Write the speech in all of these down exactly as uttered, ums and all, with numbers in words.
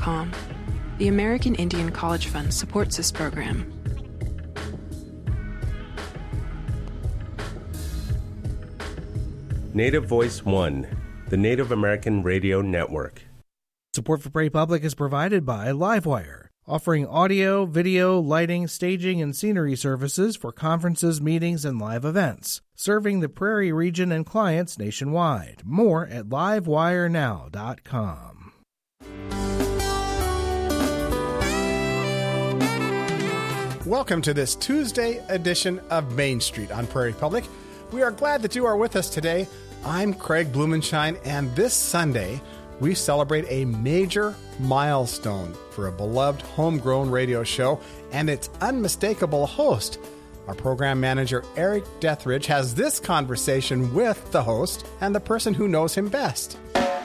com. The American Indian College Fund supports this program. Native Voice One, the Native American Radio Network. Support for Prairie Public is provided by Livewire, offering audio, video, lighting, staging, and scenery services for conferences, meetings, and live events, serving the Prairie region and clients nationwide. More at livewire now dot com. Welcome to this Tuesday edition of Main Street on Prairie Public. We are glad that you are with us today. I'm Craig Blumenshine, and this Sunday, we celebrate a major milestone for a beloved homegrown radio show and its unmistakable host. Our program manager, Eric Dethridge, has this conversation with the host and the person who knows him best.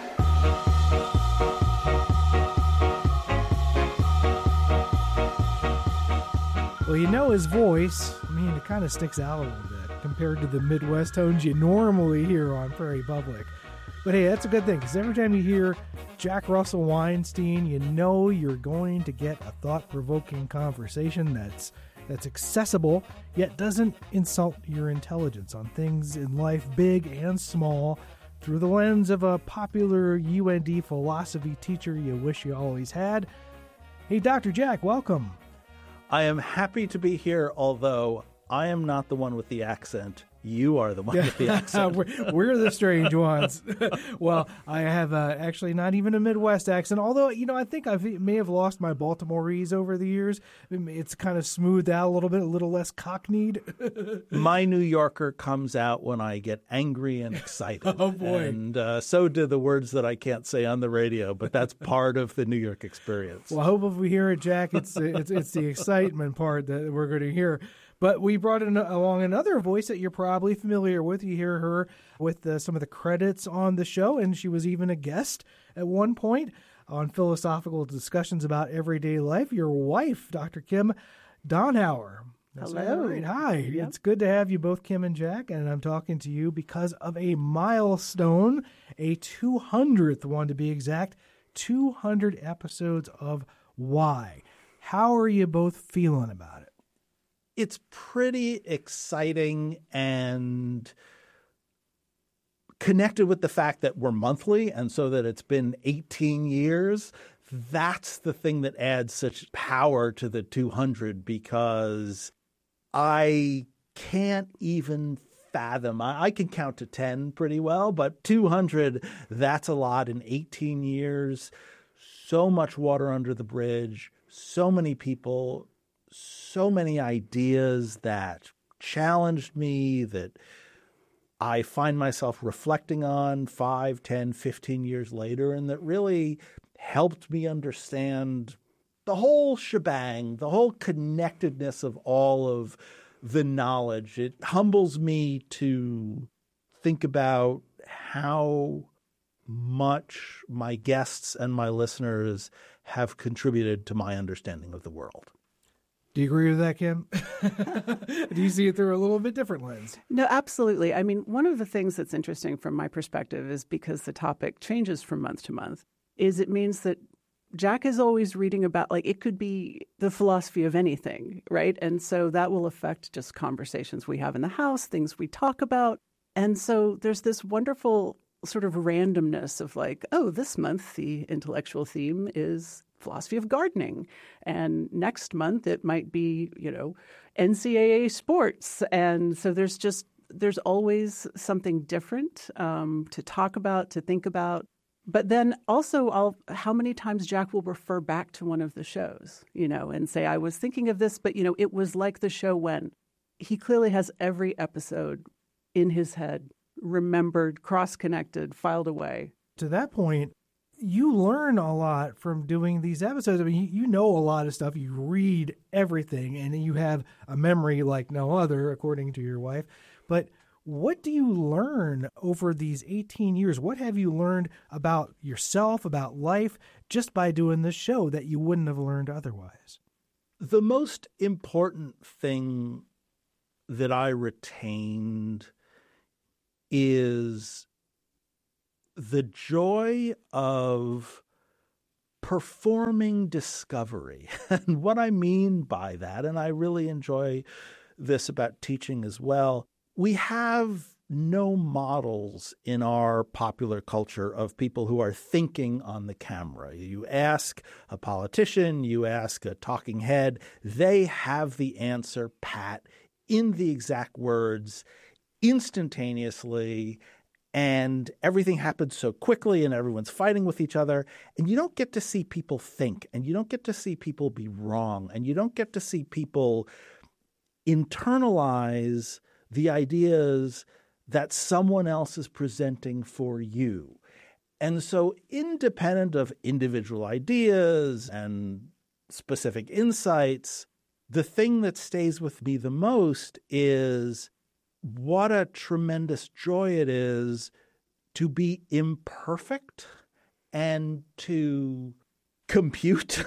Well, you know his voice. I mean, it kind of sticks out a little bit compared to the Midwest tones you normally hear on Prairie Public. But hey, that's a good thing, because every time you hear Jack Russell Weinstein, you know you're going to get a thought-provoking conversation that's that's accessible, yet doesn't insult your intelligence on things in life, big and small, through the lens of a popular U N D philosophy teacher you wish you always had. Hey, Doctor Jack, welcome. I am happy to be here, although I am not the one with the accent. You are the one with the accent. we're, we're the strange ones. Well, I have uh, actually not even a Midwest accent, although, you know, I think I may have lost my Baltimoreese over the years. It's kind of smoothed out a little bit, a little less cockneyed. My New Yorker comes out when I get angry and excited. Oh, boy. And uh, so do the words that I can't say on the radio, but that's part of the New York experience. Well, I hope if we hear it, Jack, it's, it's, it's the excitement part that we're going to hear. But we brought in along another voice that you're probably familiar with. You hear her with uh, some of the credits on the show, and she was even a guest at one point on philosophical discussions about everyday life. Your wife, Doctor Kim Donhauer. That's Hello. Right. Hi. Yep. It's good to have you both, Kim and Jack, and I'm talking to you because of a milestone, a two hundredth one to be exact, two hundred episodes of Why. How are you both feeling about it? It's pretty exciting and connected with the fact that we're monthly, and so that it's been eighteen years. That's the thing that adds such power to the two hundred, because I can't even fathom. I, I can count to ten pretty well, but two hundred, that's a lot in eighteen years. So much water under the bridge, so many people, so many ideas that challenged me, that I find myself reflecting on five, ten, fifteen years later, and that really helped me understand the whole shebang, the whole connectedness of all of the knowledge. It humbles me to think about how much my guests and my listeners have contributed to my understanding of the world. Do you agree with that, Kim? Do you see it through a little bit different lens? No, absolutely. I mean, one of the things that's interesting from my perspective is because the topic changes from month to month, is it means that Jack is always reading about, like, it could be the philosophy of anything, right? And so that will affect just conversations we have in the house, things we talk about. And so there's this wonderful sort of randomness of like, oh, this month the intellectual theme is philosophy of gardening. And next month it might be, you know, N C double A sports. And so there's just, there's always something different um, to talk about, to think about. But then also, I'll, how many times Jack will refer back to one of the shows, you know, and say, I was thinking of this, but, you know, it was like the show when. He clearly has every episode in his head, remembered, cross-connected, filed away. To that point, you learn a lot from doing these episodes. I mean, you, you know a lot of stuff. You read everything, and you have a memory like no other, according to your wife. But what do you learn over these eighteen years? What have you learned about yourself, about life, just by doing this show that you wouldn't have learned otherwise? The most important thing that I retained is the joy of performing discovery. And what I mean by that, and I really enjoy this about teaching as well, we have no models in our popular culture of people who are thinking on the camera. You ask a politician, you ask a talking head, they have the answer pat in the exact words instantaneously, and everything happens so quickly and everyone's fighting with each other, and you don't get to see people think, and you don't get to see people be wrong, and you don't get to see people internalize the ideas that someone else is presenting for you. And so independent of individual ideas and specific insights, the thing that stays with me the most is what a tremendous joy it is to be imperfect and to compute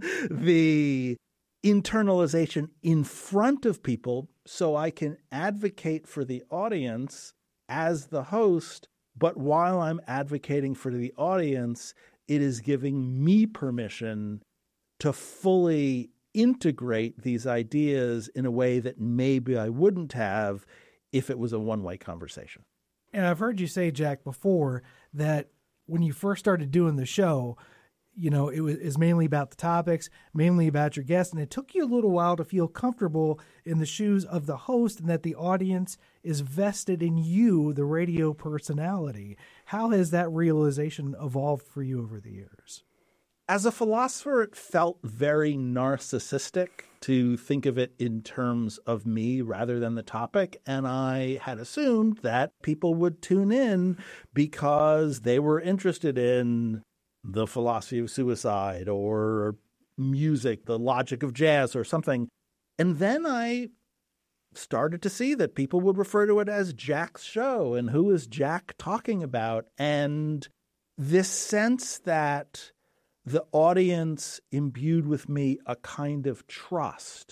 the internalization in front of people so I can advocate for the audience as the host, but while I'm advocating for the audience, it is giving me permission to fully integrate these ideas in a way that maybe I wouldn't have if it was a one-way conversation. And I've heard you say, Jack, before that when you first started doing the show, you know, it was, it was mainly about the topics, mainly about your guests, and it took you a little while to feel comfortable in the shoes of the host and that the audience is vested in you, the radio personality. How has that realization evolved for you over the years? As a philosopher, it felt very narcissistic to think of it in terms of me rather than the topic. And I had assumed that people would tune in because they were interested in the philosophy of suicide or music, the logic of jazz or something. And then I started to see that people would refer to it as Jack's show and who is Jack talking about. And this sense that the audience imbued with me a kind of trust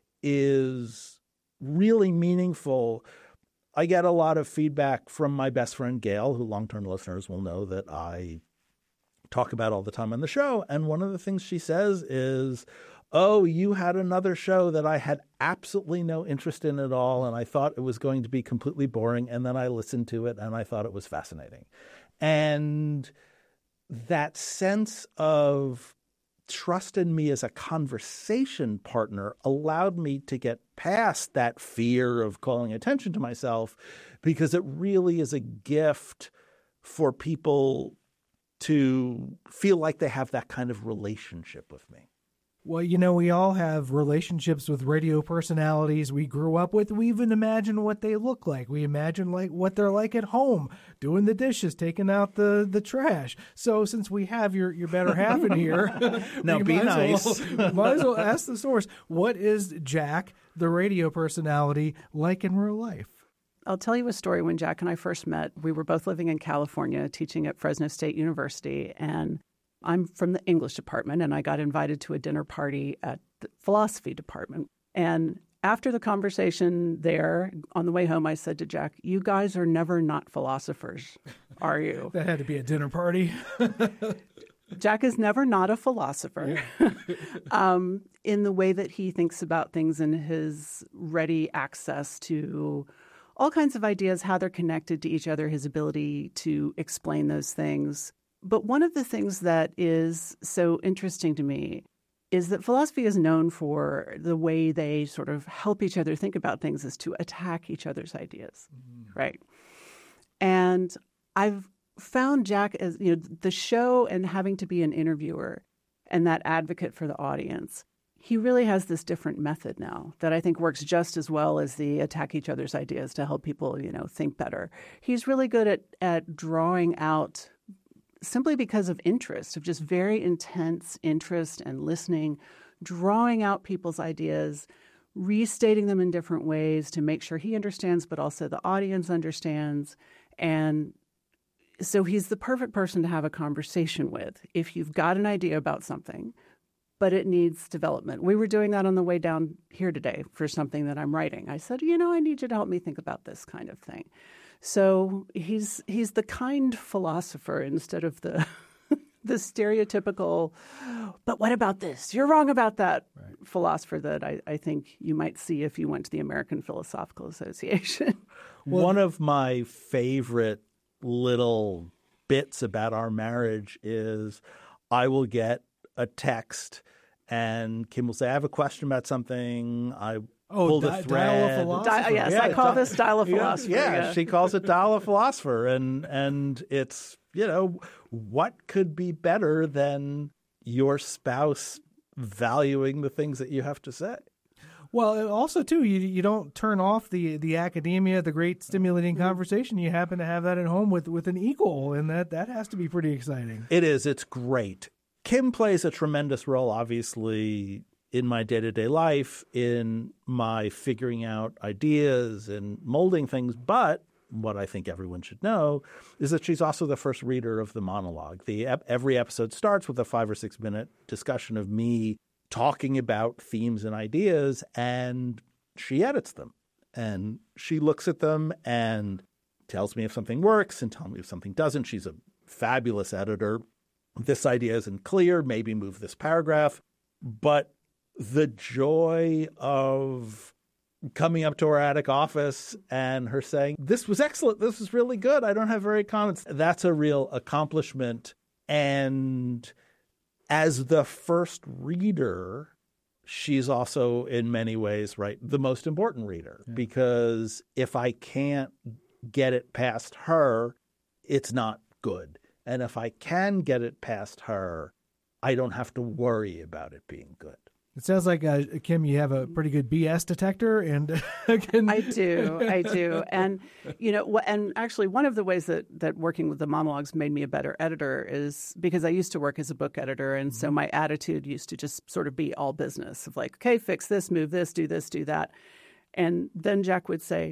is really meaningful. I get a lot of feedback from my best friend, Gail, who long-term listeners will know that I talk about all the time on the show. And one of the things she says is, oh, you had another show that I had absolutely no interest in at all, and I thought it was going to be completely boring, and then I listened to it, and I thought it was fascinating. And that sense of trust in me as a conversation partner allowed me to get past that fear of calling attention to myself, because it really is a gift for people to feel like they have that kind of relationship with me. Well, you know, we all have relationships with radio personalities we grew up with. We even imagine what they look like. We imagine like what they're like at home, doing the dishes, taking out the, the trash. So since we have your, your better half in here, now be nice. Well, might as well ask the source. What is Jack, the radio personality, like in real life? I'll tell you a story. When Jack and I first met, we were both living in California, teaching at Fresno State University, and I'm from the English department, and I got invited to a dinner party at the philosophy department. And after the conversation there, on the way home, I said to Jack, you guys are never not philosophers, are you? That had to be a dinner party. Jack is never not a philosopher um, in the way that he thinks about things and his ready access to all kinds of ideas, how they're connected to each other, his ability to explain those things. But one of the things that is so interesting to me is that philosophy is known for the way they sort of help each other think about things is to attack each other's ideas, mm. right? And I've found Jack as, you know, the show and having to be an interviewer and that advocate for the audience. He really has this different method now that I think works just as well as the attack each other's ideas to help people, you know, think better. He's really good at at drawing out, simply because of interest, of just very intense interest and listening, drawing out people's ideas, restating them in different ways to make sure he understands, but also the audience understands. And so he's the perfect person to have a conversation with if you've got an idea about something, but it needs development. We were doing that on the way down here today for something that I'm writing. I said, you know, I need you to help me think about this kind of thing. So he's he's the kind philosopher instead of the the stereotypical, but what about this? You're wrong about that right. philosopher that I, I think you might see if you went to the American Philosophical Association. Well, one of my favorite little bits about our marriage is I will get a text and Kim will say, I have a question about something. I Oh, pull di- the thread. dial of philosopher. Di- yes, yeah, I call di- this dial of philosopher. Yeah, yeah. she calls it dial of philosopher. And, and it's, you know, what could be better than your spouse valuing the things that you have to say? Well, also, too, you you don't turn off the the academia, the great stimulating conversation. You happen to have that at home with, with an equal, and that, that has to be pretty exciting. It is. It's great. Kim plays a tremendous role, obviously, in my day-to-day life, in my figuring out ideas and molding things. But what I think everyone should know is that she's also the first reader of the monologue. The every episode starts with a five or six minute discussion of me talking about themes and ideas, and she edits them. And she looks at them and tells me if something works and tells me if something doesn't. She's a fabulous editor. This idea isn't clear. Maybe move this paragraph. But the joy of coming up to her attic office and her saying, this was excellent. This was really good. I don't have very comments. That's a real accomplishment. And as the first reader, she's also in many ways, right, the most important reader. Yeah. Because if I can't get it past her, it's not good. And if I can get it past her, I don't have to worry about it being good. It sounds like, uh, Kim, you have a pretty good B S detector. and can... I do. I do. And, you know, and actually one of the ways that, that working with the monologues made me a better editor is because I used to work as a book editor. And so my attitude used to just sort of be all business of like, okay, fix this, move this, do this, do that. And then Jack would say,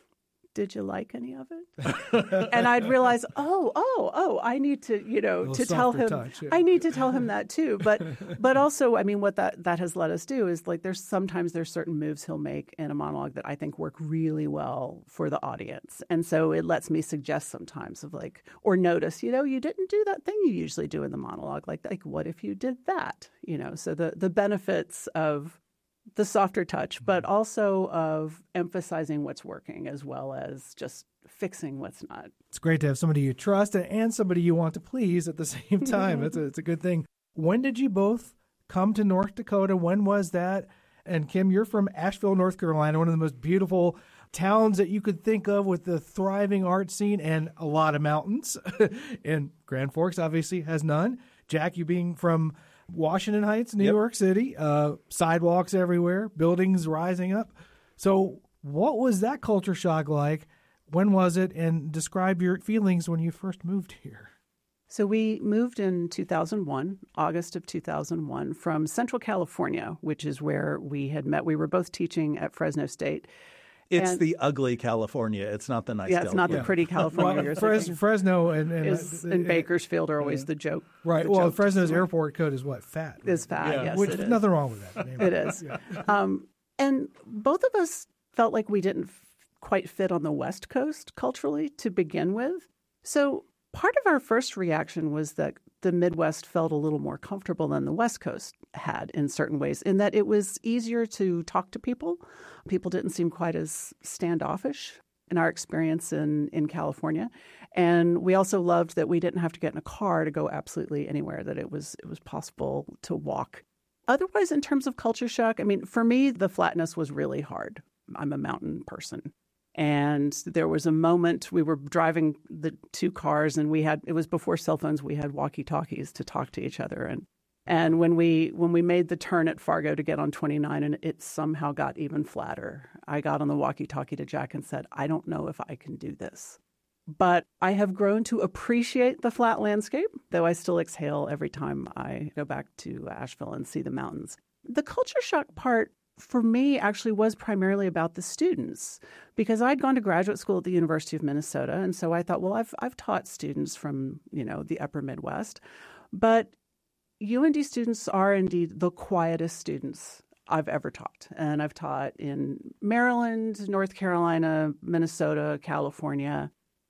did you like any of it? And I'd realize, oh, oh, oh, I need to, you know, to tell him, touch, yeah. I need to tell him that too. But, but also, I mean, what that, that has let us do is like, there's sometimes there's certain moves he'll make in a monologue that I think work really well for the audience. And so it lets me suggest sometimes of like, or notice, you know, you didn't do that thing you usually do in the monologue. Like, like what if you did that? You know, so the, the benefits of the softer touch, but also of emphasizing what's working as well as just fixing what's not. It's great to have somebody you trust and somebody you want to please at the same time. It's a, it's a good thing. When did you both come to North Dakota? When was that? And Kim, you're from Asheville, North Carolina, one of the most beautiful towns that you could think of with the thriving art scene and a lot of mountains. And Grand Forks obviously has none. Jack, you being from Washington Heights, New yep. York City, uh, sidewalks everywhere, buildings rising up. So what was that culture shock like? When was it? And describe your feelings when you first moved here. So we moved in two thousand one, August of two thousand one, from Central California, which is where we had met. We were both teaching at Fresno State. It's and, the ugly California. It's not the nice Yeah, it's not yeah. the pretty California. Well, Fres- Fresno and, and, is, uh, and uh, Bakersfield are always uh, the joke. Right. The well, joke. Fresno's airport code is what? Fat. Right? Is fat, yeah. yes, Which, it is. Nothing wrong with that. It is. yeah. um, and both of us felt like we didn't f- quite fit on the West Coast culturally to begin with. So part of our first reaction was that the Midwest felt a little more comfortable than the West Coast had in certain ways, in that it was easier to talk to people. People didn't seem quite as standoffish in our experience in, in California. And we also loved that we didn't have to get in a car to go absolutely anywhere, that it was it was possible to walk. Otherwise, in terms of culture shock, I mean, for me, the flatness was really hard. I'm a mountain person. And there was a moment we were driving the two cars and we had, it was before cell phones, we had walkie-talkies to talk to each other. And and when we when we made the turn at Fargo to get on twenty-nine and it somehow got even flatter, I got on the walkie-talkie to Jack and said, I don't know if I can do this. But I have grown to appreciate the flat landscape, though I still exhale every time I go back to Asheville and see the mountains. The culture shock part for me actually was primarily about the students, because I'd gone to graduate school at the University of Minnesota. And so I thought, well, I've I've taught students from, you know, the upper Midwest. But U N D students are indeed the quietest students I've ever taught. And I've taught in Maryland, North Carolina, Minnesota, California.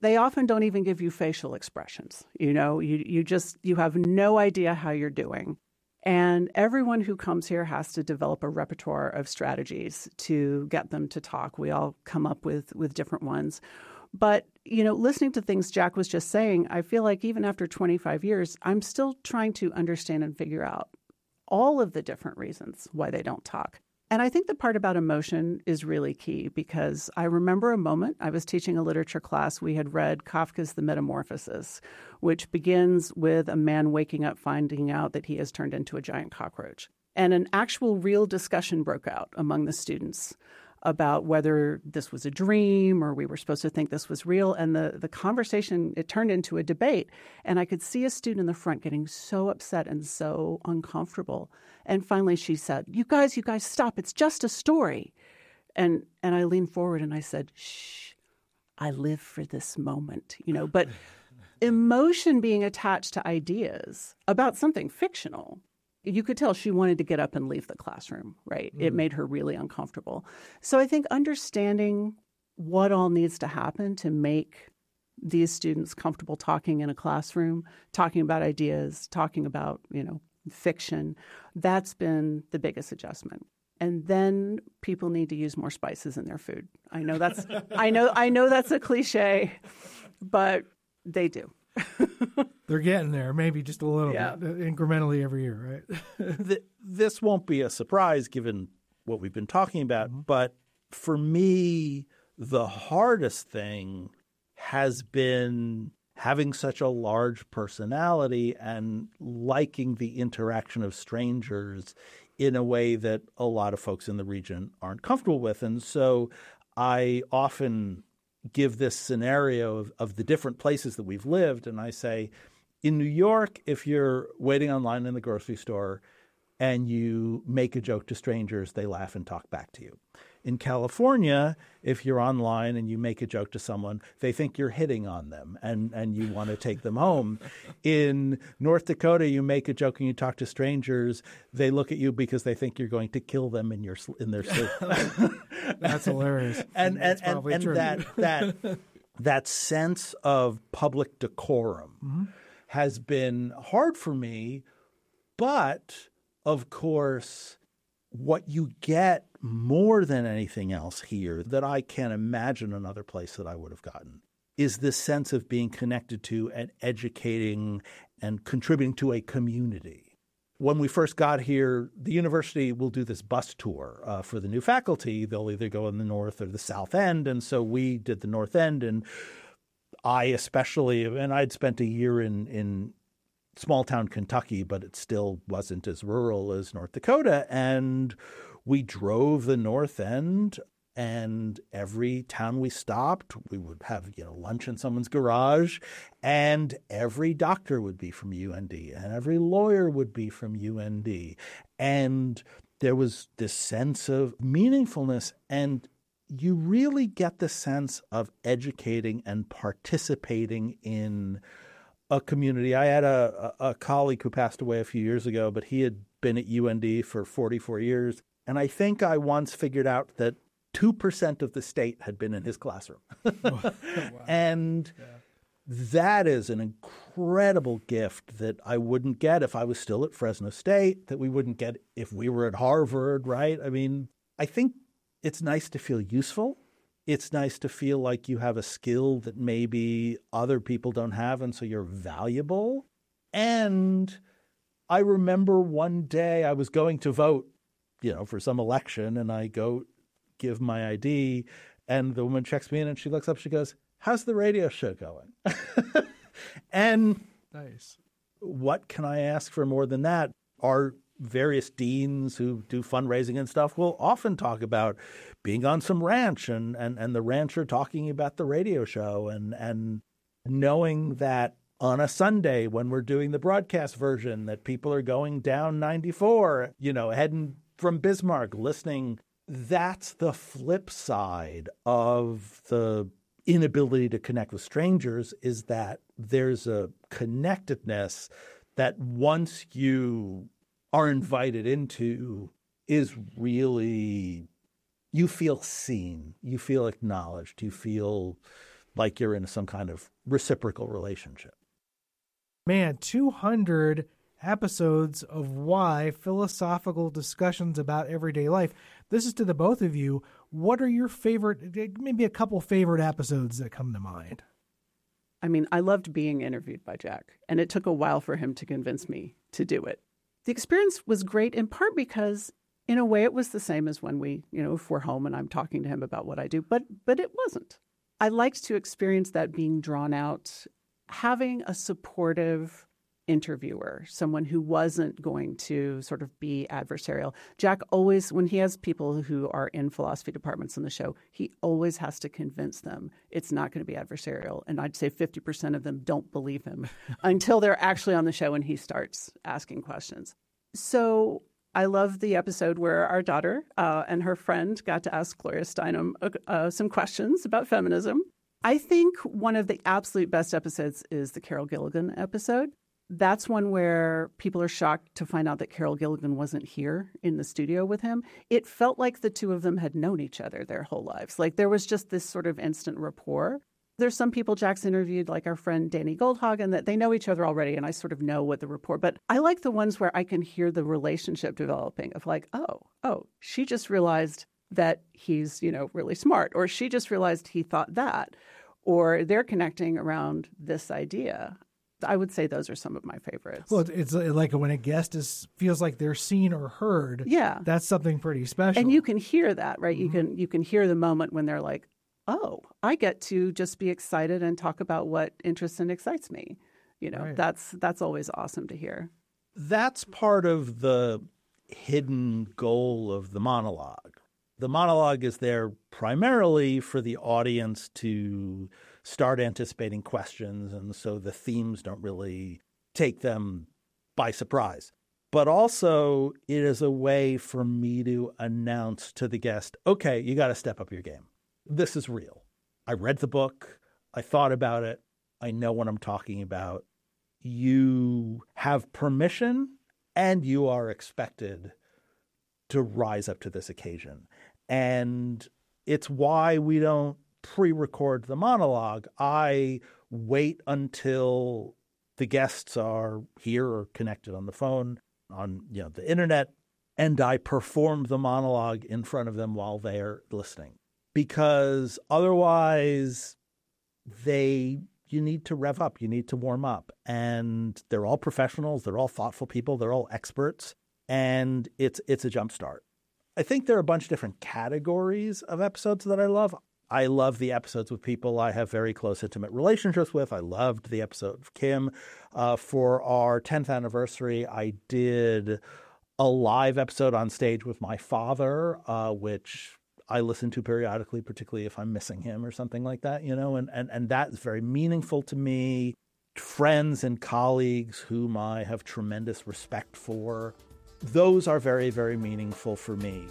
they often don't even give you facial expressions. You know, you you just you have no idea how you're doing. And everyone who comes here has to develop a repertoire of strategies to get them to talk. We all come up with with different ones. But, you know, listening to things Jack was just saying, I feel like even after twenty-five years, I'm still trying to understand and figure out all of the different reasons why they don't talk. And I think the part about emotion is really key, because I remember a moment I was teaching a literature class. We had read Kafka's The Metamorphosis, which begins with a man waking up finding out that he has turned into a giant cockroach. And an actual real discussion broke out among the students about whether this was a dream or we were supposed to think this was real. And the, the conversation, it turned into a debate. And I could see a student in the front getting so upset and so uncomfortable. And finally she said, you guys, you guys, stop. It's just a story. And and I leaned forward and I said, shh, I live for this moment, you know. But emotion being attached to ideas about something fictional, you could tell she wanted to get up and leave the classroom, right? Mm. It made her really uncomfortable. So I think understanding what all needs to happen to make these students comfortable talking in a classroom, talking about ideas, talking about, you know, fiction, that's been the biggest adjustment. And then people need to use more spices in their food. I know that's I know I know that's a cliche, but they do. They're getting there, maybe just a little Yeah. bit, incrementally every year, right? This won't be a surprise given what we've been talking about, mm-hmm. but for me, the hardest thing has been having such a large personality and liking the interaction of strangers in a way that a lot of folks in the region aren't comfortable with. And so I often give this scenario of, of the different places that we've lived. And I say, in New York, if you're waiting online in the grocery store and you make a joke to strangers, they laugh and talk back to you. In California, if you're online and you make a joke to someone, they think you're hitting on them and, and you want to take them home. In North Dakota, you make a joke and you talk to strangers, they look at you because they think you're going to kill them in your in their sleep. That's hilarious. And That's and, and, and that that that sense of public decorum mm-hmm. has been hard for me, but of course, what you get more than anything else here that I can't imagine another place that I would have gotten is this sense of being connected to and educating and contributing to a community. When we first got here, the university will do this bus tour uh, for the new faculty. They'll either go in the north or the south end. And so we did the north end. And I especially, and I'd spent a year in in small town Kentucky, but it still wasn't as rural as North Dakota. And we drove the north end, and every town we stopped, we would have, you know, lunch in someone's garage, and every doctor would be from U N D, and every lawyer would be from U N D. And there was this sense of meaningfulness, and you really get the sense of educating and participating in a community. I had a, a, a colleague who passed away a few years ago, but he had been at U N D for forty-four years. And I think I once figured out that two percent of the state had been in his classroom. Oh, wow. And yeah. that is an incredible gift that I wouldn't get if I was still at Fresno State, that we wouldn't get if we were at Harvard, right? I mean, I think it's nice to feel useful. It's nice to feel like you have a skill that maybe other people don't have, and so you're valuable. And I remember one day I was going to vote, you know, for some election, and I go give my I D, and the woman checks me in, and she looks up, she goes, "How's the radio show going?" And nice. What can I ask for more than that? Our various deans who do fundraising and stuff will often talk about being on some ranch and, and, and the rancher talking about the radio show and, and knowing that on a Sunday when we're doing the broadcast version that people are going down ninety-four, you know, heading from Bismarck, listening. That's the flip side of the inability to connect with strangers, is that there's a connectedness that once you are invited into is really, you feel seen, you feel acknowledged, you feel like you're in some kind of reciprocal relationship. Man, two hundred episodes of why, philosophical discussions about everyday life. This is to the both of you. What are your favorite, maybe a couple favorite episodes that come to mind? I mean, I loved being interviewed by Jack, and it took a while for him to convince me to do it. The experience was great in part because, in a way, it was the same as when we, you know, if we're home and I'm talking to him about what I do, but but it wasn't. I liked to experience that being drawn out, having a supportive interviewer, someone who wasn't going to sort of be adversarial. Jack always, when he has people who are in philosophy departments on the show, he always has to convince them it's not going to be adversarial. And I'd say fifty percent of them don't believe him until they're actually on the show and he starts asking questions. So I love the episode where our daughter uh, and her friend got to ask Gloria Steinem uh, uh, some questions about feminism. I think one of the absolute best episodes is the Carol Gilligan episode. That's one where people are shocked to find out that Carol Gilligan wasn't here in the studio with him. It felt like the two of them had known each other their whole lives. Like there was just this sort of instant rapport. There's some people Jack's interviewed, like our friend Danny Goldhagen, that they know each other already, and I sort of know what the rapport. But I like the ones where I can hear the relationship developing of like, oh, oh, she just realized that he's, you know, really smart, or she just realized he thought that, or they're connecting around this idea. I would say those are some of my favorites. Well, it's like when a guest is feels like they're seen or heard. Yeah, that's something pretty special. And you can hear that, right? Mm-hmm. You can you can hear the moment when they're like, "Oh, I get to just be excited and talk about what interests and excites me." You know, right. that's that's always awesome to hear. That's part of the hidden goal of the monologue. The monologue is there primarily for the audience to start anticipating questions, and so the themes don't really take them by surprise. But also, it is a way for me to announce to the guest, okay, you got to step up your game. This is real. I read the book. I thought about it. I know what I'm talking about. You have permission, and you are expected to rise up to this occasion. And it's why we don't pre-record the monologue. I wait until the guests are here or connected on the phone, on you know the internet, and I perform the monologue in front of them while they're listening. Because otherwise, they you need to rev up, you need to warm up. And they're all professionals, they're all thoughtful people, they're all experts, and it's it's a jump start. I think there are a bunch of different categories of episodes that I love. I love the episodes with people I have very close, intimate relationships with. I loved the episode of Kim. Uh, for our tenth anniversary, I did a live episode on stage with my father, uh, which I listen to periodically, particularly if I'm missing him or something like that, you know, and, and, and that is very meaningful to me. Friends and colleagues whom I have tremendous respect for. Those are very, very meaningful for me.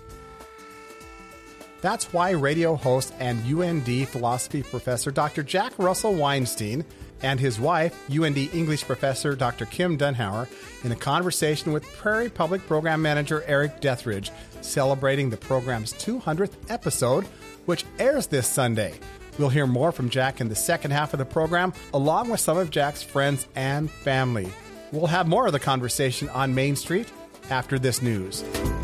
That's why radio host and U N D philosophy professor Doctor Jack Russell Weinstein and his wife, U N D English professor Doctor Kim Dunhauer, in a conversation with Prairie Public Program Manager Eric Dethridge, celebrating the program's two hundredth episode, which airs this Sunday. We'll hear more from Jack in the second half of the program, along with some of Jack's friends and family. We'll have more of the conversation on Main Street after this news.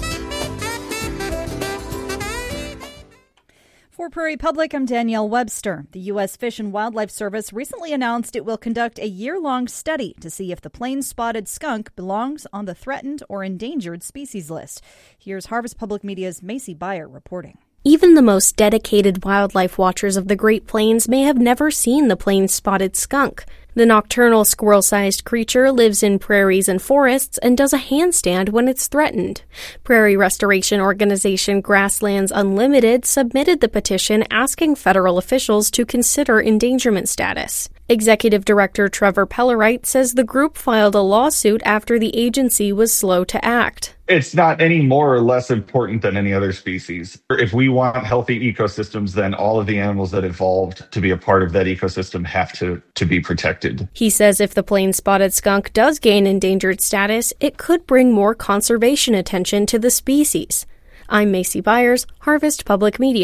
For Prairie Public, I'm Danielle Webster. The U S Fish and Wildlife Service recently announced it will conduct a year-long study to see if the plain-spotted skunk belongs on the threatened or endangered species list. Here's Harvest Public Media's Macy Beyer reporting. Even the most dedicated wildlife watchers of the Great Plains may have never seen the plain-spotted skunk. The nocturnal squirrel-sized creature lives in prairies and forests and does a handstand when it's threatened. Prairie restoration organization Grasslands Unlimited submitted the petition asking federal officials to consider endangerment status. Executive Director Trevor Pellerite says the group filed a lawsuit after the agency was slow to act. It's not any more or less important than any other species. If we want healthy ecosystems, then all of the animals that evolved to be a part of that ecosystem have to, to be protected. He says if the plain-spotted skunk does gain endangered status, it could bring more conservation attention to the species. I'm Macy Byers, Harvest Public Media.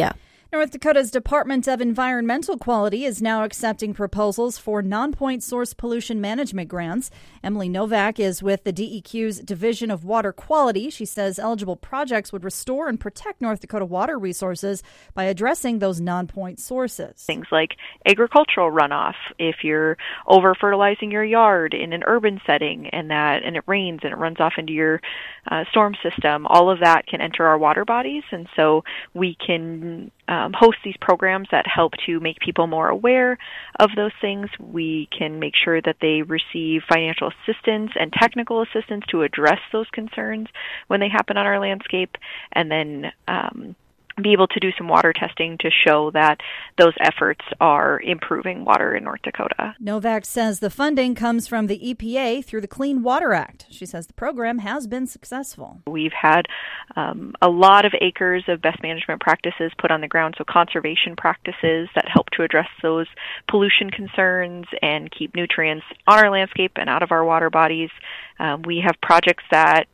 North Dakota's Department of Environmental Quality is now accepting proposals for non-point source pollution management grants. Emily Novak is with the D E Q's Division of Water Quality. She says eligible projects would restore and protect North Dakota water resources by addressing those non-point sources. Things like agricultural runoff. If you're over-fertilizing your yard in an urban setting and that and it rains and it runs off into your uh, storm system, all of that can enter our water bodies, and so we can Um, host these programs that help to make people more aware of those things. We can make sure that they receive financial assistance and technical assistance to address those concerns when they happen on our landscape, and then um, be able to do some water testing to show that those efforts are improving water in North Dakota. Novak says the funding comes from the E P A through the Clean Water Act. She says the program has been successful. We've had um, a lot of acres of best management practices put on the ground, so conservation practices that help to address those pollution concerns and keep nutrients on our landscape and out of our water bodies. Um, we have projects that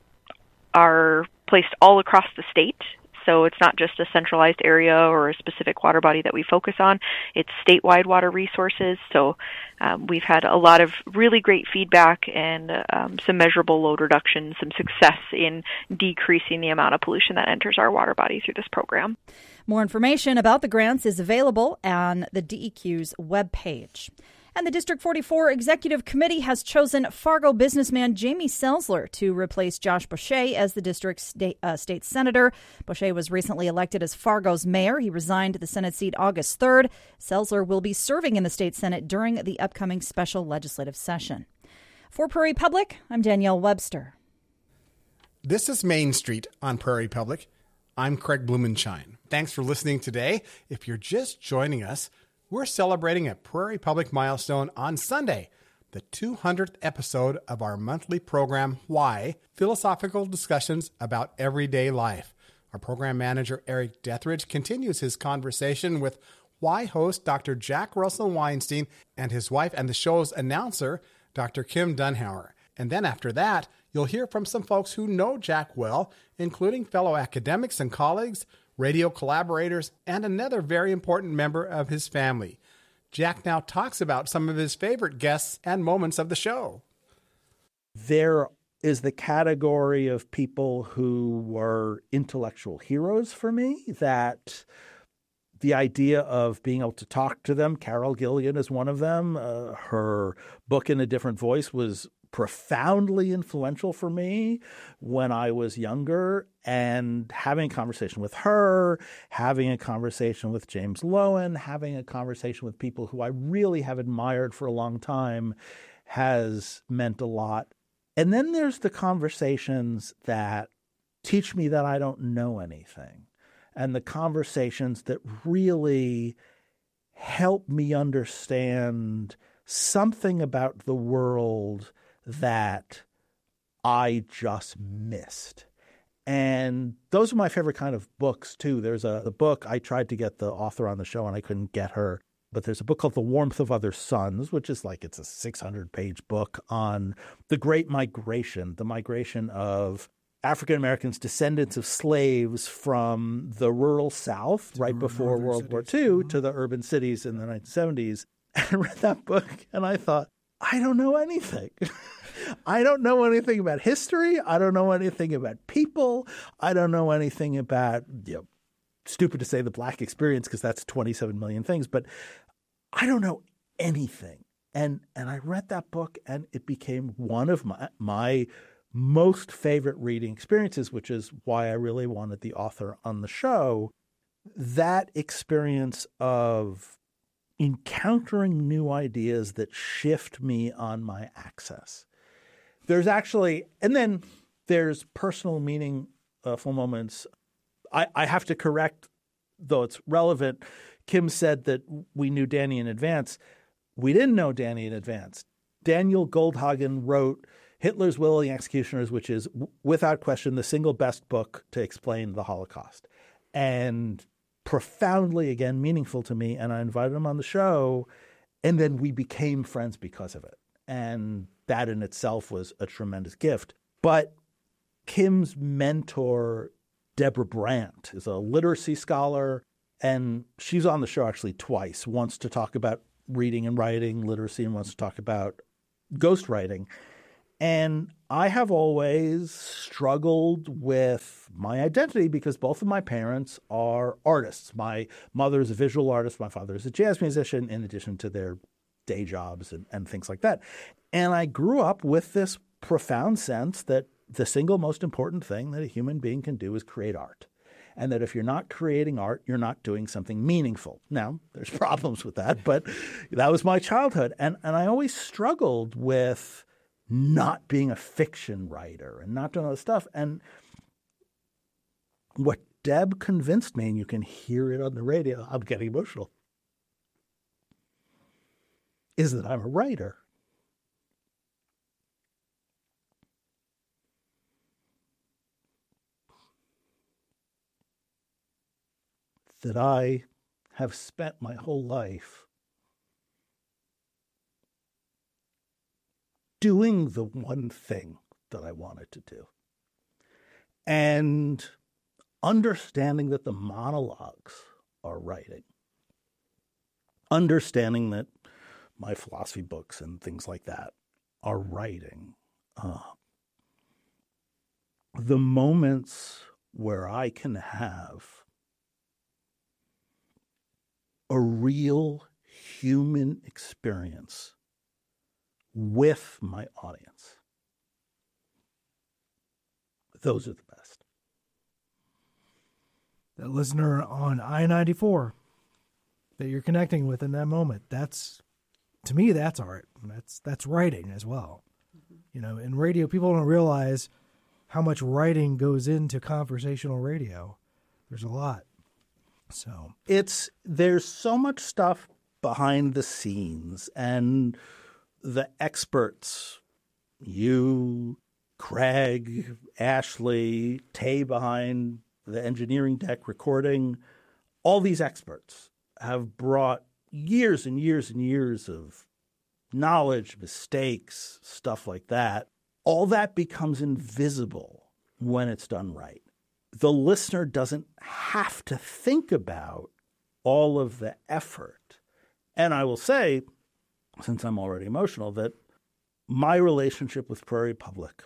are placed all across the state. So it's not just a centralized area or a specific water body that we focus on. It's statewide water resources. So um, we've had a lot of really great feedback and um, some measurable load reduction, some success in decreasing the amount of pollution that enters our water body through this program. More information about the grants is available on the D E Q's webpage. And the District forty-four Executive Committee has chosen Fargo businessman Jamie Selzler to replace Josh Boucher as the district's state, uh, state senator. Boucher was recently elected as Fargo's mayor. He resigned the Senate seat August third. Selzler will be serving in the state Senate during the upcoming special legislative session. For Prairie Public, I'm Danielle Webster. This is Main Street on Prairie Public. I'm Craig Blumenshine. Thanks for listening today. If you're just joining us, we're celebrating a Prairie Public milestone on Sunday, the two hundredth episode of our monthly program, Why? Philosophical discussions about everyday life. Our program manager, Eric Dethridge, continues his conversation with Why host Doctor Jack Russell Weinstein and his wife and the show's announcer, Doctor Kim Dunhauer. And then after that, you'll hear from some folks who know Jack well, including fellow academics and colleagues, radio collaborators, and another very important member of his family. Jack now talks about some of his favorite guests and moments of the show. There is the category of people who were intellectual heroes for me, that the idea of being able to talk to them, Carol Gillian is one of them. Uh, her book In a Different Voice was profoundly influential for me when I was younger, and having a conversation with her, having a conversation with James Loewen, having a conversation with people who I really have admired for a long time has meant a lot. And then there's the conversations that teach me that I don't know anything, and the conversations that really help me understand something about the world that I just missed. And those are my favorite kind of books, too. There's a the book, I tried to get the author on the show and I couldn't get her, but there's a book called The Warmth of Other Suns, which is like, it's a six hundred page book on the Great Migration, the migration of African Americans, descendants of slaves from the rural South right before World War Two to the urban cities in the nineteen seventies. And I read that book and I thought, I don't know anything. I don't know anything about history. I don't know anything about people. I don't know anything about, you know, stupid to say the Black experience because that's twenty-seven million things, but I don't know anything. And and I read that book and it became one of my my most favorite reading experiences, which is why I really wanted the author on the show. That experience of encountering new ideas that shift me on my axis. There's actually, and then there's personal meaningful moments. I, I have to correct, though it's relevant. Kim said that we knew Danny in advance. We didn't know Danny in advance. Daniel Goldhagen wrote Hitler's Willing Executioners, which is, without question, the single best book to explain the Holocaust. And profoundly, again, meaningful to me. And I invited him on the show, and then we became friends because of it. And that in itself was a tremendous gift. But Kim's mentor, Deborah Brandt, is a literacy scholar and she's on the show actually twice, once to talk about reading and writing literacy and once to talk about ghostwriting. And I have always struggled with my identity because both of my parents are artists. My mother is a visual artist. My father is a jazz musician, in addition to their day jobs and, and things like that. And I grew up with this profound sense that the single most important thing that a human being can do is create art. And that if you're not creating art, you're not doing something meaningful. Now, there's problems with that, but that was my childhood. And, and I always struggled with not being a fiction writer and not doing all this stuff. And what Deb convinced me, and you can hear it on the radio, I'm getting emotional, is that I'm a writer. That I have spent my whole life doing the one thing that I wanted to do. And understanding that the monologues are writing. Understanding that my philosophy books and things like that are writing. Uh, the moments where I can have a real human experience with my audience. Those are the best. That listener on I ninety-four that you're connecting with in that moment, that's, to me, that's art. That's that's writing as well. Mm-hmm. You know, in radio, people don't realize how much writing goes into conversational radio. There's a lot. So it's there's so much stuff behind the scenes, and the experts, you, Craig, Ashley, Tay behind the engineering deck recording, all these experts have brought years and years and years of knowledge, mistakes, stuff like that. All that becomes invisible when it's done right. The listener doesn't have to think about all of the effort. And I will say, since I'm already emotional, that my relationship with Prairie Public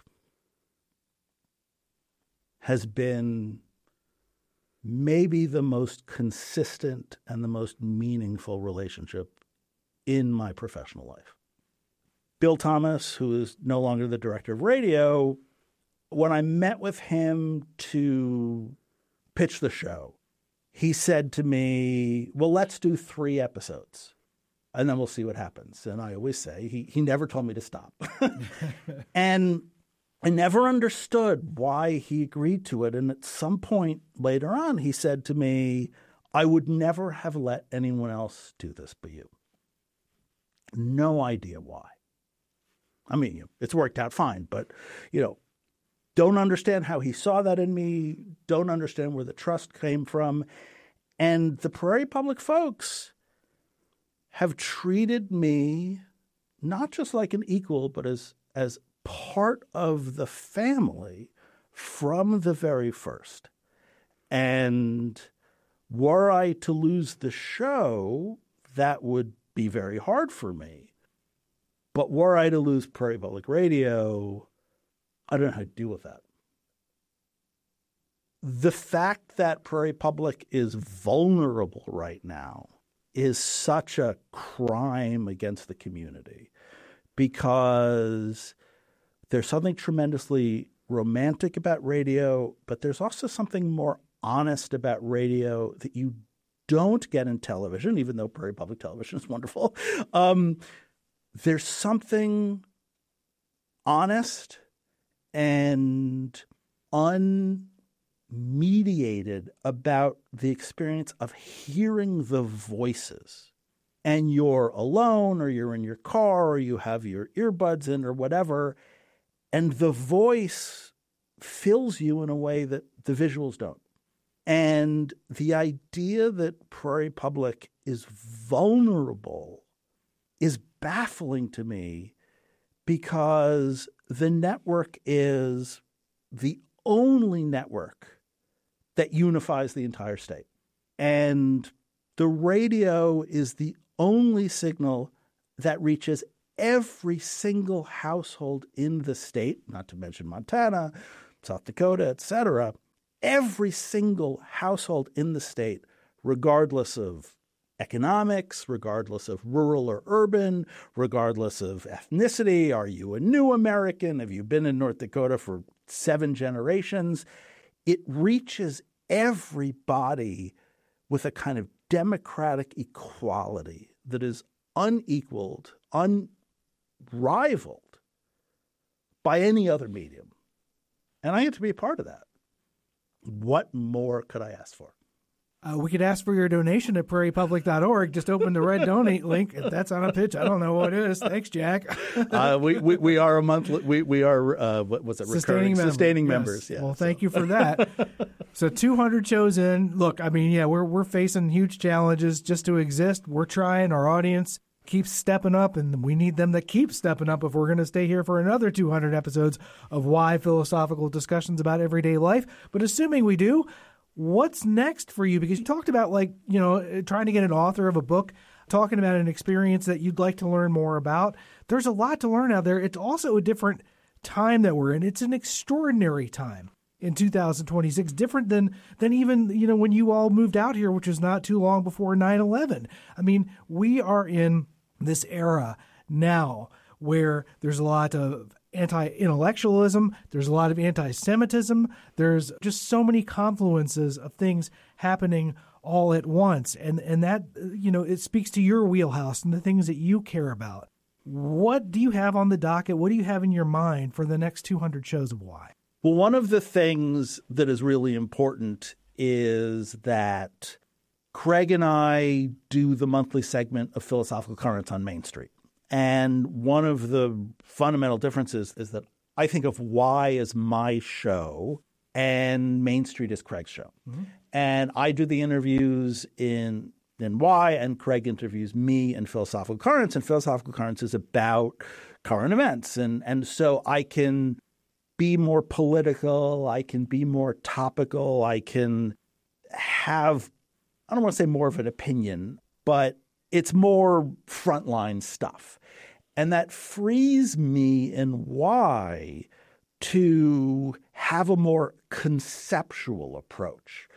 has been maybe the most consistent and the most meaningful relationship in my professional life. Bill Thomas, who is no longer the director of radio, when I met with him to pitch the show, he said to me, well, let's do three episodes and then we'll see what happens. And I always say, he, he never told me to stop. And I never understood why he agreed to it. And at some point later on, he said to me, I would never have let anyone else do this but you. No idea why. I mean, it's worked out fine, but, you know, don't understand how he saw that in me, don't understand where the trust came from. And the Prairie Public folks have treated me not just like an equal, but as as part of the family from the very first. And were I to lose the show, that would be very hard for me. But were I to lose Prairie Public Radio, I don't know how to deal with that. The fact that Prairie Public is vulnerable right now is such a crime against the community, because there's something tremendously romantic about radio, but there's also something more honest about radio that you don't get in television, even though Prairie Public Television is wonderful. Um, there's something honest and unmediated about the experience of hearing the voices. And you're alone, or you're in your car, or you have your earbuds in, or whatever, and the voice fills you in a way that the visuals don't. And the idea that Prairie Public is vulnerable is baffling to me, because the network is the only network that unifies the entire state. And the radio is the only signal that reaches every single household in the state, not to mention Montana, South Dakota, et cetera, every single household in the state, regardless of economics, regardless of rural or urban, regardless of ethnicity. Are you a new American? Have you been in North Dakota for seven generations? It reaches everybody with a kind of democratic equality that is unequaled, unrivaled by any other medium. And I get to be a part of that. What more could I ask for? Uh, we could ask for your donation at prairie public dot org. Just open the red donate link. If that's on a pitch, I don't know what it is. Thanks, Jack. uh, we, we we are a monthly. We we are uh, what was it? Sustaining recurring member. sustaining Yes. members. Yeah. Well, thank so. you for that. So two hundred shows in. Look, I mean, yeah, we're we're facing huge challenges just to exist. We're trying. Our audience keeps stepping up, and we need them to keep stepping up if we're going to stay here for another two hundred episodes of why philosophical discussions about everyday life. But assuming we do, what's next for you? Because you talked about, like, you know, trying to get an author of a book, talking about an experience that you'd like to learn more about. There's a lot to learn out there. It's also a different time that we're in. It's an extraordinary time in two thousand twenty-six, different than than even, you know, when you all moved out here, which was not too long before nine eleven. I mean, we are in this era now where there's a lot of anti-intellectualism, there's a lot of anti-Semitism, there's just so many confluences of things happening all at once. And and that, you know, it speaks to your wheelhouse and the things that you care about. What do you have on the docket? What do you have in your mind for the next two hundred shows of Why? Well, one of the things that is really important is that Craig and I do the monthly segment of Philosophical Currents on Main Street. And one of the fundamental differences is that I think of Why as my show and Main Street is Craig's show. Mm-hmm. And I do the interviews in, in Why, and Craig interviews me in Philosophical Currents. And Philosophical Currents is about current events. And, and so I can be more political. I can be more topical. I can have, I don't want to say more of an opinion, but it's more frontline stuff. And that frees me in Why to have a more conceptual approach.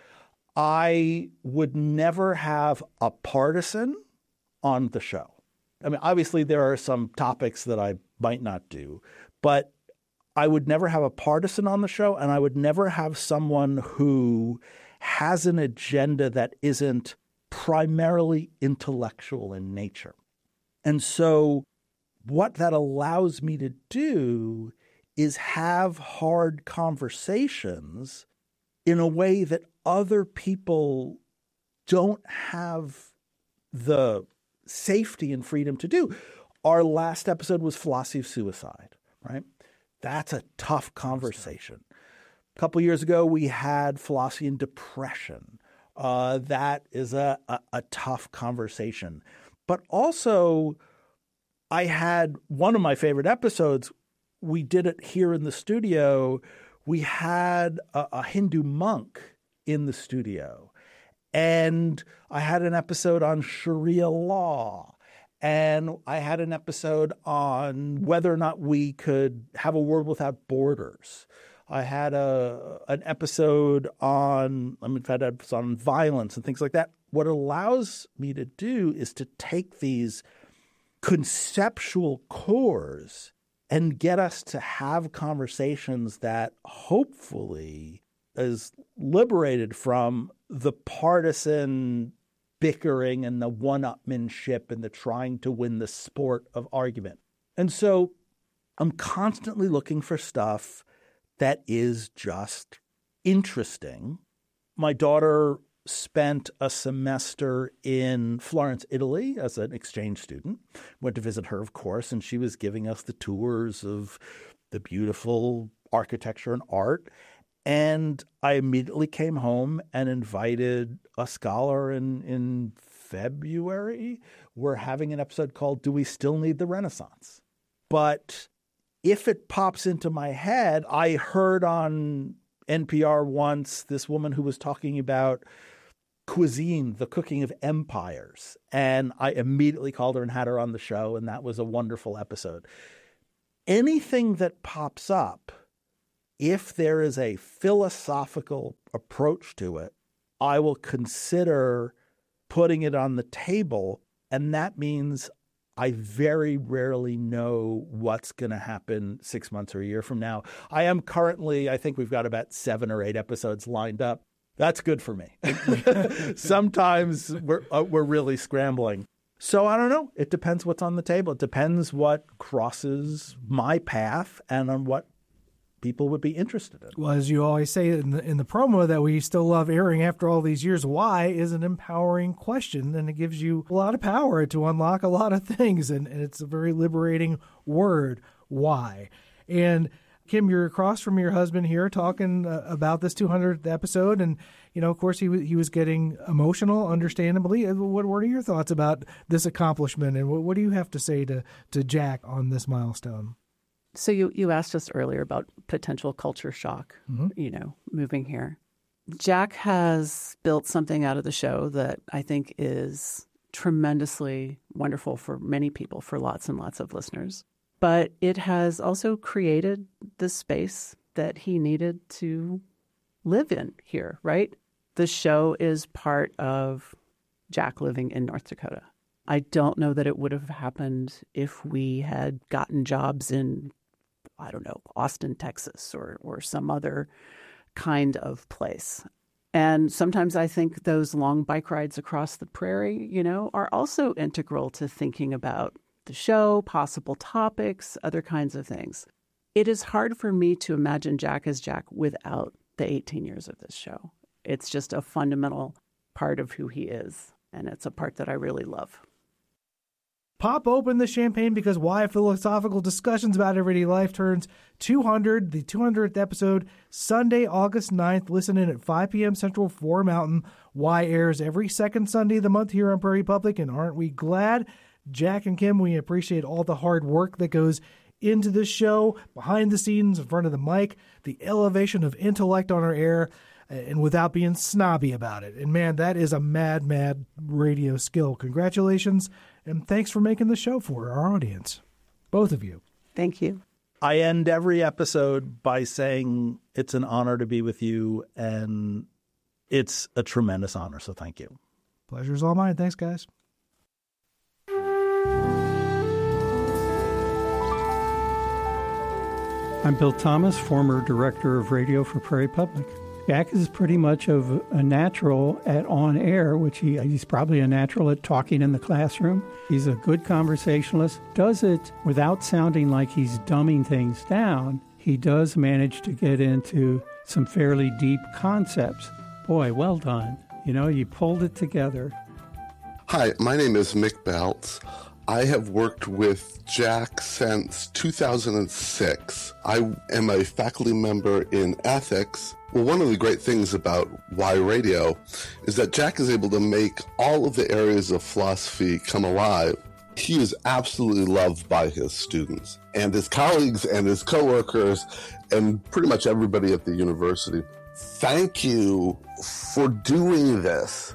I would never have a partisan on the show. I mean, obviously there are some topics that I might not do, but I would never have a partisan on the show, and I would never have someone who has an agenda that isn't primarily intellectual in nature. And so what that allows me to do is have hard conversations in a way that other people don't have the safety and freedom to do. Our last episode was philosophy of suicide, right? That's a tough conversation. A couple years ago, we had philosophy and depression. Uh, that is a, a, a tough conversation. But also, I had one of my favorite episodes. We did it here in the studio. We had a, a Hindu monk in the studio. And I had an episode on Sharia law. And I had an episode on whether or not we could have a world without borders. I had a an episode on, I mean, I've had an episode on violence and things like that. What it allows me to do is to take these conceptual cores and get us to have conversations that hopefully is liberated from the partisan bickering and the one-upmanship and the trying to win the sport of argument. And so I'm constantly looking for stuff that is just interesting. My daughter spent a semester in Florence, Italy as an exchange student. Went to visit her, of course, and she was giving us the tours of the beautiful architecture and art. And I immediately came home and invited a scholar in, in February. We're having an episode called Do We Still Need the Renaissance? But if it pops into my head, I heard on N P R once this woman who was talking about cuisine, the cooking of empires. And I immediately called her and had her on the show, and that was a wonderful episode. Anything that pops up, if there is a philosophical approach to it, I will consider putting it on the table, and that means I very rarely know what's going to happen six months or a year from now. I am currently, I think we've got about seven or eight episodes lined up. That's good for me. Sometimes we're uh, we're really scrambling. So I don't know. It depends what's on the table. It depends what crosses my path and on what people would be interested in. Well, as you always say in the, in the promo that we still love airing after all these years, why is an empowering question, and it gives you a lot of power to unlock a lot of things, and, and it's a very liberating word, why. And Kim, you're across from your husband here talking uh, about this two hundredth episode, and you know, of course, he w- he was getting emotional, understandably. What, what are your thoughts about this accomplishment, and what, what do you have to say to, to Jack on this milestone? So you, you asked us earlier about potential culture shock, mm-hmm. you know, moving here. Jack has built something out of the show that I think is tremendously wonderful for many people, for lots and lots of listeners. But it has also created the space that he needed to live in here, right? The show is part of Jack living in North Dakota. I don't know that it would have happened if we had gotten jobs in, I don't know, Austin, Texas, or or some other kind of place. And sometimes I think those long bike rides across the prairie, you know, are also integral to thinking about the show, possible topics, other kinds of things. It is hard for me to imagine Jack as Jack without the eighteen years of this show. It's just a fundamental part of who he is, and it's a part that I really love. Pop open the champagne, because Why Philosophical Discussions About Everyday Life turns two hundred, the two hundredth episode, Sunday, August ninth. Listen in at five p.m. Central, four Mountain. Why airs every second Sunday of the month here on Prairie Public, and aren't we glad? Jack and Kim, we appreciate all the hard work that goes into this show, behind the scenes, in front of the mic, the elevation of intellect on our air, and without being snobby about it. And man, that is a mad, mad radio skill. Congratulations, and thanks for making the show for our audience. Both of you. Thank you. I end every episode by saying it's an honor to be with you, and it's a tremendous honor, so thank you. Pleasure's all mine. Thanks, guys. I'm Bill Thomas, former director of radio for Prairie Public. Jack is pretty much of a natural at on air, which he he's probably a natural at talking in the classroom. He's a good conversationalist, does it without sounding like he's dumbing things down. He does manage to get into some fairly deep concepts. Boy, well done. You know, you pulled it together. Hi, my name is Mick Baltz. I have worked with Jack since two thousand six. I am a faculty member in ethics. Well, one of the great things about Why Radio is that Jack is able to make all of the areas of philosophy come alive. He is absolutely loved by his students and his colleagues and his coworkers and pretty much everybody at the university. Thank you for doing this.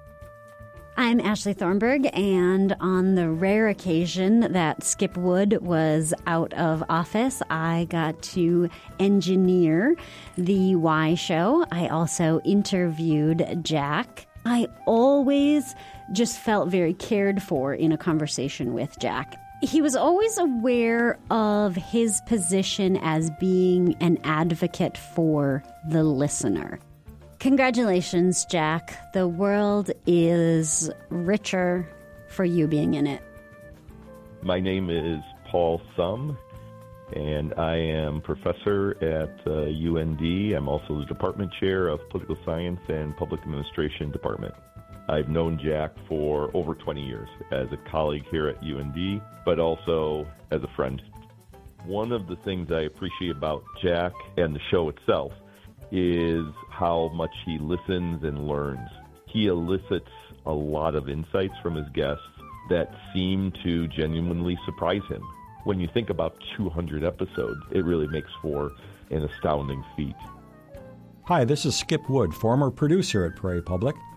I'm Ashley Thornburg, and on the rare occasion that Skip Wood was out of office, I got to engineer the Why Show. I also interviewed Jack. I always just felt very cared for in a conversation with Jack. He was always aware of his position as being an advocate for the listener. Congratulations, Jack. The world is richer for you being in it. My name is Paul Sum, and I am professor at uh, U N D. I'm also the department chair of Political Science and Public Administration Department. I've known Jack for over twenty years as a colleague here at U N D, but also as a friend. One of the things I appreciate about Jack and the show itself is how much he listens and learns. He elicits a lot of insights from his guests that seem to genuinely surprise him. When you think about two hundred episodes, it really makes for an astounding feat. Hi, this is Skip Wood, former producer at Prairie Public.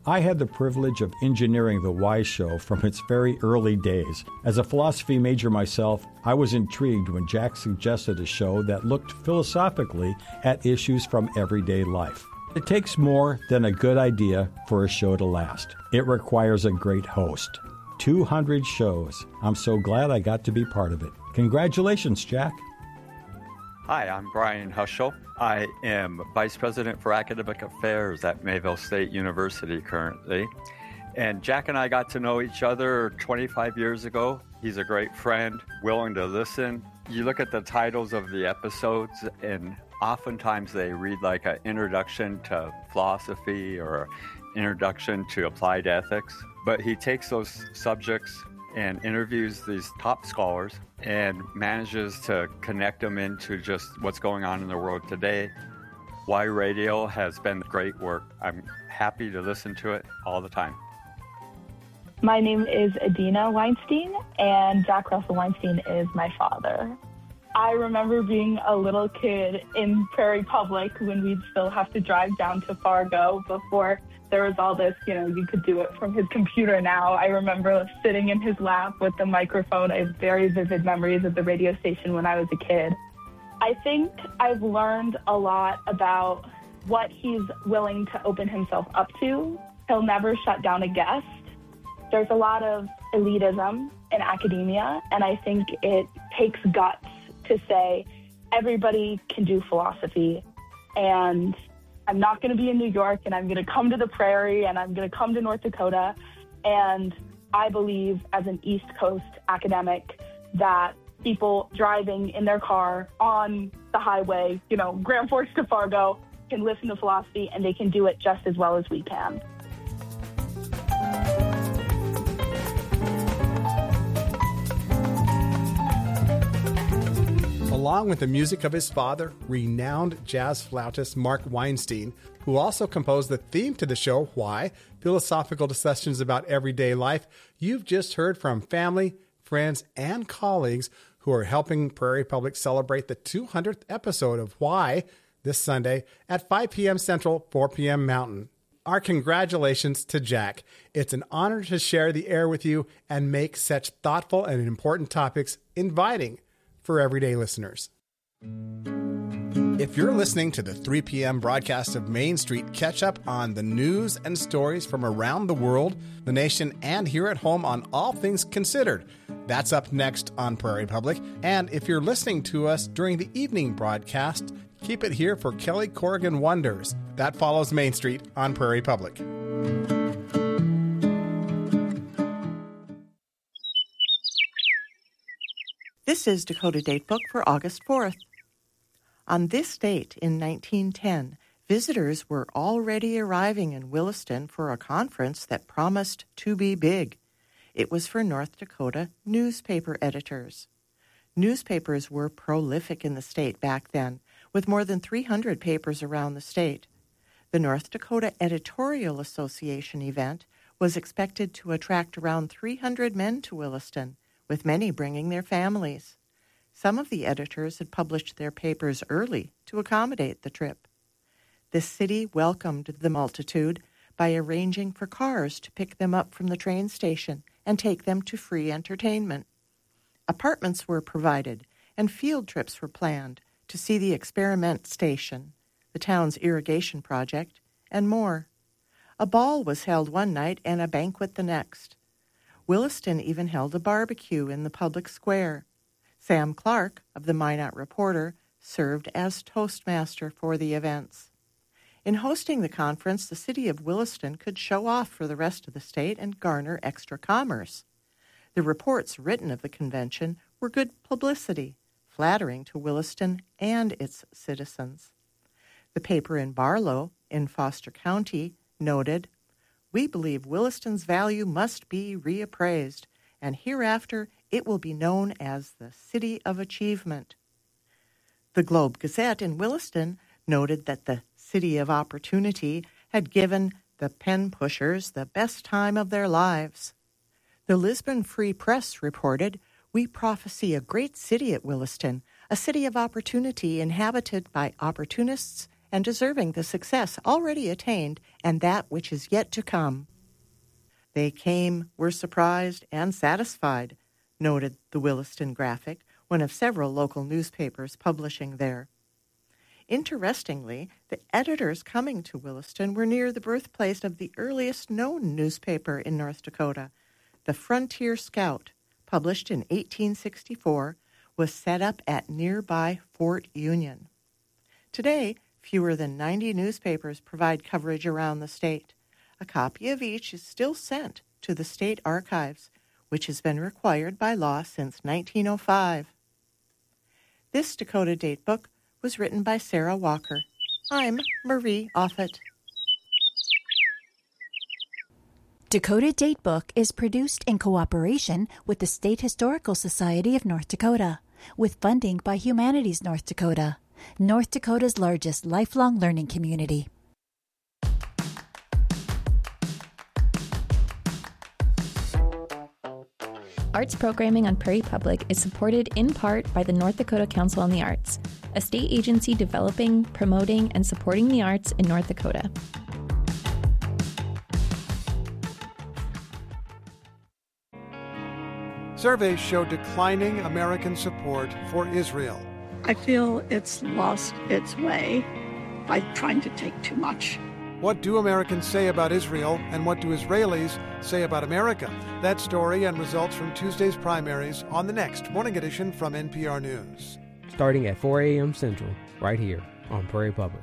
I had the privilege of engineering The Why Show from its very early days. As a philosophy major myself, I was intrigued when Jack suggested a show that looked philosophically at issues from everyday life. It takes more than a good idea for a show to last. It requires a great host. two hundred shows. I'm so glad I got to be part of it. Congratulations, Jack. Hi, I'm Brian Huschel. I am Vice President for Academic Affairs at Mayville State University currently. And Jack and I got to know each other twenty-five years ago. He's a great friend, willing to listen. You look at the titles of the episodes, and oftentimes they read like an introduction to philosophy or introduction to applied ethics. But he takes those subjects and interviews these top scholars and manages to connect them into just what's going on in the world today. Why Radio has been great work. I'm happy to listen to it all the time. My name is Adina Weinstein, and Jack Russell Weinstein is my father. I remember being a little kid in Prairie Public when we'd still have to drive down to Fargo before there was all this, you know, you could do it from his computer now. I remember sitting in his lap with the microphone. I have very vivid memories of the radio station when I was a kid. I think I've learned a lot about what he's willing to open himself up to. He'll never shut down a guest. There's a lot of elitism in academia, and I think it takes guts to say everybody can do philosophy, and I'm not going to be in New York, and I'm going to come to the Prairie, and I'm going to come to North Dakota. And I believe as an East Coast academic that people driving in their car on the highway, you know, Grand Forks to Fargo, can listen to philosophy, and they can do it just as well as we can. Along with the music of his father, renowned jazz flautist Mark Weinstein, who also composed the theme to the show, Why? Philosophical discussions about everyday life, you've just heard from family, friends, and colleagues who are helping Prairie Public celebrate the two hundredth episode of Why this Sunday at five p.m. Central, four p.m. Mountain. Our congratulations to Jack. It's an honor to share the air with you and make such thoughtful and important topics inviting for everyday listeners. If you're listening to the three p.m. broadcast of Main Street, catch up on the news and stories from around the world, the nation, and here at home on All Things Considered. That's up next on Prairie Public. And if you're listening to us during the evening broadcast, keep it here for Kelly Corrigan Wonders. That follows Main Street on Prairie Public. This is Dakota Datebook for August fourth. On this date in nineteen ten, visitors were already arriving in Williston for a conference that promised to be big. It was for North Dakota newspaper editors. Newspapers were prolific in the state back then, with more than three hundred papers around the state. The North Dakota Editorial Association event was expected to attract around three hundred men to Williston, with many bringing their families. Some of the editors had published their papers early to accommodate the trip. The city welcomed the multitude by arranging for cars to pick them up from the train station and take them to free entertainment. Apartments were provided, and field trips were planned to see the experiment station, the town's irrigation project, and more. A ball was held one night and a banquet the next. Williston even held a barbecue in the public square. Sam Clark of the Minot Reporter served as Toastmaster for the events. In hosting the conference, the city of Williston could show off for the rest of the state and garner extra commerce. The reports written of the convention were good publicity, flattering to Williston and its citizens. The paper in Barlow, in Foster County, noted, "We believe Williston's value must be reappraised, and hereafter it will be known as the City of Achievement." The Globe Gazette in Williston noted that the City of Opportunity had given the pen pushers the best time of their lives. The Lisbon Free Press reported, "We prophesy a great city at Williston, a city of opportunity inhabited by opportunists and deserving the success already attained and that which is yet to come. They came, were surprised, and satisfied, noted the Williston Graphic, one of several local newspapers publishing there. Interestingly, the editors coming to Williston were near the birthplace of the earliest known newspaper in North Dakota. The Frontier Scout, published in eighteen sixty-four, was set up at nearby Fort Union. Today, fewer than ninety newspapers provide coverage around the state. A copy of each is still sent to the state archives, which has been required by law since nineteen oh five. This Dakota Datebook was written by Sarah Walker. I'm Marie Offit. Dakota Datebook is produced in cooperation with the State Historical Society of North Dakota, with funding by Humanities North Dakota, North Dakota's largest lifelong learning community. Arts programming on Prairie Public is supported in part by the North Dakota Council on the Arts, a state agency developing, promoting, and supporting the arts in North Dakota. Surveys show declining American support for Israel. I feel it's lost its way by trying to take too much. What do Americans say about Israel, and what do Israelis say about America? That story and results from Tuesday's primaries on the next Morning Edition from N P R News. Starting at four a.m. Central, right here on Prairie Public.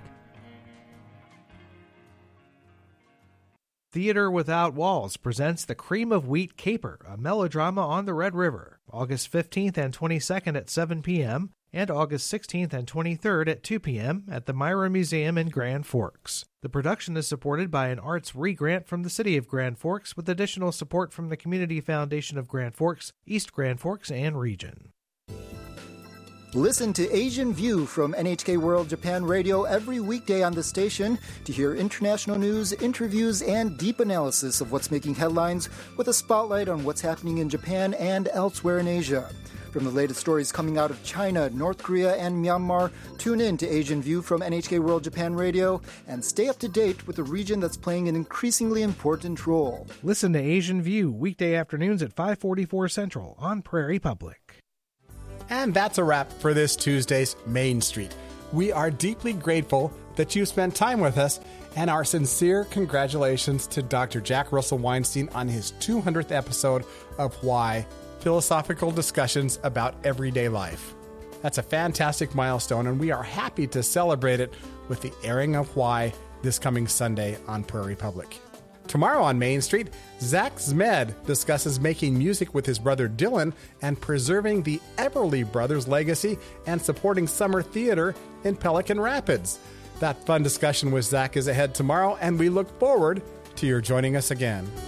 Theater Without Walls presents The Cream of Wheat Caper, a melodrama on the Red River, August fifteenth and twenty-second at seven p.m., and August sixteenth and twenty-third at two p.m. at the Myra Museum in Grand Forks. The production is supported by an arts re-grant from the City of Grand Forks, with additional support from the Community Foundation of Grand Forks, East Grand Forks, and Region. Listen to Asian View from N H K World Japan Radio every weekday on the station to hear international news, interviews, and deep analysis of what's making headlines, with a spotlight on what's happening in Japan and elsewhere in Asia. From the latest stories coming out of China, North Korea, and Myanmar, tune in to Asian View from N H K World Japan Radio and stay up to date with the region that's playing an increasingly important role. Listen to Asian View weekday afternoons at five forty-four Central on Prairie Public. And that's a wrap for this Tuesday's Main Street. We are deeply grateful that you spent time with us, and our sincere congratulations to Doctor Jack Russell Weinstein on his two hundredth episode of Why, Philosophical Discussions About Everyday Life. That's a fantastic milestone, and we are happy to celebrate it with the airing of Why this coming Sunday on Prairie Public. Tomorrow on Main Street, Zach Zmed discusses making music with his brother Dylan and preserving the Everly Brothers legacy and supporting summer theater in Pelican Rapids. That fun discussion with Zach is ahead tomorrow, and we look forward to your joining us again.